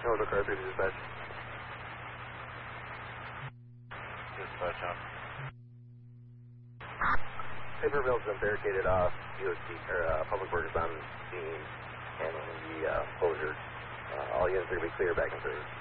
Hello, car 3 dispatch. Dispatch on. Paperville's been barricaded off. DOT, or Public Works on scene, handling the closure. All units are going to be clear back and service.